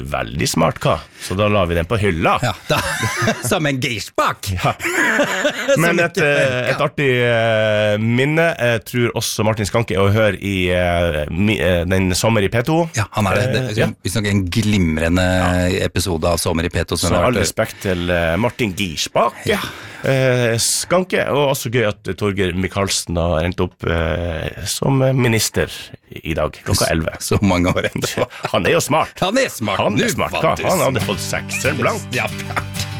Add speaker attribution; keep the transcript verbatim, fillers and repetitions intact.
Speaker 1: Veldig smart, hva? Så da la vi den på hylla.
Speaker 2: Ja, da, som en geisbak.
Speaker 1: Ja. Men et, et artig uh, minne, jeg tror også Martin Skanke er å høre i uh, mi, uh, den Sommer i P to.
Speaker 2: Ja, han er det. det
Speaker 1: uh, ja.
Speaker 2: Vi snakker en glimrende ja. episode av Sommer i P to.
Speaker 1: Så all respekt til uh, Martin Geisbak. Ja. Uh, Skanke, og også gøy at Torger Mikalsen har endt opp uh, som minister i dag, klokka elleve.
Speaker 2: Så mange år etter.
Speaker 1: Han er jo smart.
Speaker 2: Han er smart.
Speaker 1: Han er smart, hva? Han hadde fått sekser blank.
Speaker 2: Ja.